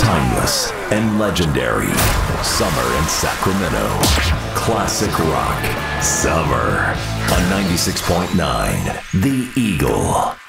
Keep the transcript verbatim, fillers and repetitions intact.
Timeless and legendary. Summer in Sacramento. Classic rock. Summer on ninety-six point nine The Eagle.